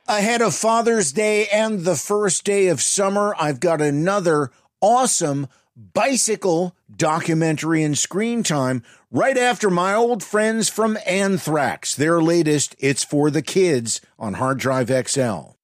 Ahead of Father's Day and the first day of summer, I've got another awesome bicycle documentary and screen time right after my old friends from Anthrax. Their latest, It's for the Kids, on Hard Drive XL.